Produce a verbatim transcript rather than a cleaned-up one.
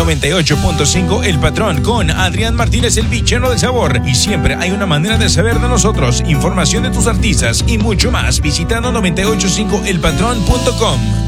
noventa y ocho punto cinco El Patrón con Adrián Martínez, el bichero del sabor. Y siempre hay una manera de saber de nosotros, información de tus artistas y mucho más visitando noventa y ocho punto cinco el patrón punto com.